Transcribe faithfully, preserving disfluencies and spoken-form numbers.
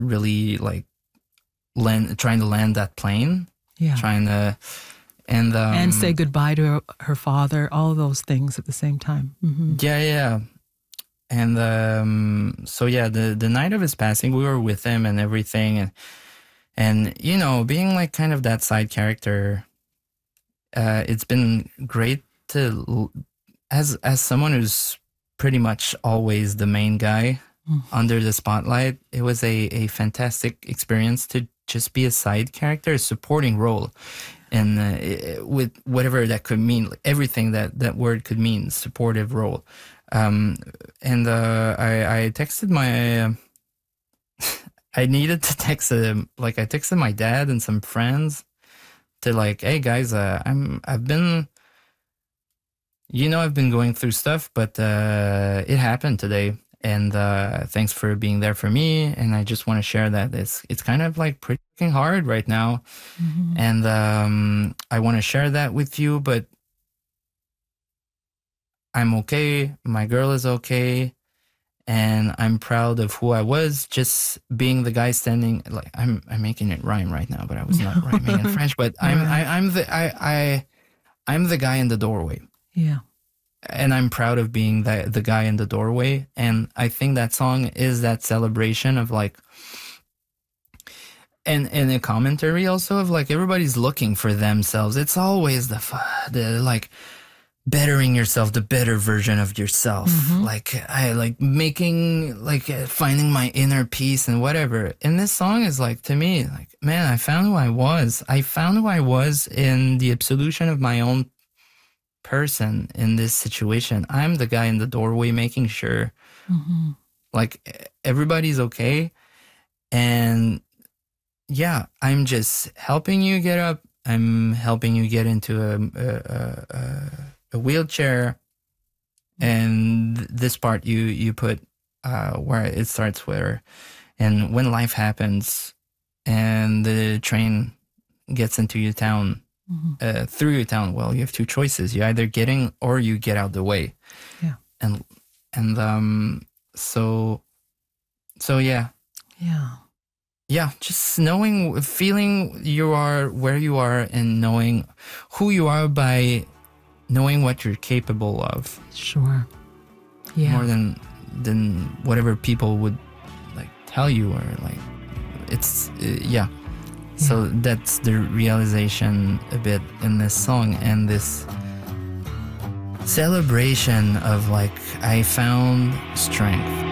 really like land, trying to land that plane, Yeah. trying to, and um, and say goodbye to her, her father, all those things at the same time. Mm-hmm. Yeah, yeah. And um, so yeah, the the night of his passing, we were with him and everything, and and you know, being like kind of that side character, uh, it's been great to as as someone who's pretty much always the main guy mm. under the spotlight. It was a a fantastic experience to just be a side character, a supporting role. And uh, with whatever that could mean, like everything that that word could mean, supportive role. Um, and uh, I, I texted my, uh, I needed to text, uh, like I texted my dad and some friends to like, hey guys, uh, I'm, I've been, you know, I've been going through stuff, but uh, it happened today. And uh, thanks for being there for me. And I just want to share that it's it's kind of like pretty hard right now. Mm-hmm. And um, I want to share that with you, but I'm okay. My girl is okay. And I'm proud of who I was, just being the guy standing. Like I'm I'm making it rhyme right now, but I was not rhyming in French. But I'm I, I'm the I, I I'm the guy in the doorway. Yeah. And I'm proud of being the the guy in the doorway. And I think that song is that celebration of like, and and a commentary also of like everybody's looking for themselves. It's always the the like bettering yourself, the better version of yourself. Mm-hmm. Like I like making like uh, finding my inner peace and whatever. And this song is like, to me, like, man, I found who I was. I found who I was in the absolution of my own person in this situation. I'm the guy in the doorway making sure mm-hmm. like everybody's okay. And yeah, I'm just helping you get up. I'm helping you get into a a, a, a wheelchair. And this part you you put uh, where it starts where, and when life happens and the train gets into your town, mm-hmm. uh, through your town, well, you have two choices. You either get in or you get out the way. Yeah. And and um so so yeah. Yeah. Yeah, just knowing, feeling you are where you are and knowing who you are by knowing what you're capable of. Sure. Yeah. More than than whatever people would like tell you, or like it's uh, yeah. So that's the realization a bit in this song, and this celebration of like, I found strength.